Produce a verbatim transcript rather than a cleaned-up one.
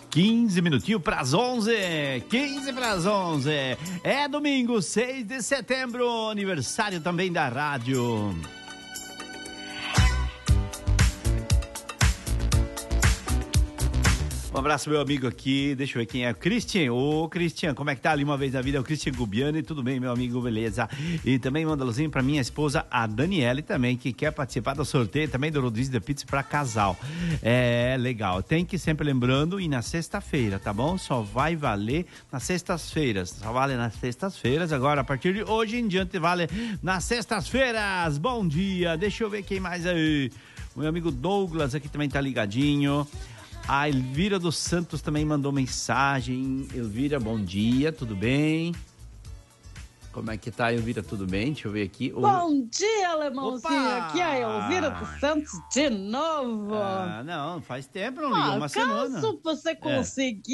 quinze minutinhos para as onze. quinze para as onze. É domingo, seis de setembro, aniversário também da rádio. Um abraço, meu amigo aqui, deixa eu ver quem é, o Cristian. Ô, Cristian, como é que tá ali uma vez na vida? É o Cristian Gubiani, tudo bem, meu amigo, beleza? E também manda luzinho pra minha esposa, a Daniele, também, que quer participar do sorteio também do rodízio de pizza pra casal. É, legal, tem que sempre lembrando, e na sexta-feira, tá bom? Só vai valer nas sextas-feiras, só vale nas sextas-feiras, agora a partir de hoje em diante vale nas sextas-feiras. Bom dia, deixa eu ver quem mais aí. O meu amigo Douglas aqui também tá ligadinho. A Elvira dos Santos também mandou mensagem. Elvira, bom dia, tudo bem? Como é que tá, Elvira? Tudo bem? Deixa eu ver aqui. Bom dia, alemãozinho. Opa! Aqui é a Elvira dos Santos de novo. Ah, não, faz tempo, não ligou, ah, uma semana. Caso você conseguir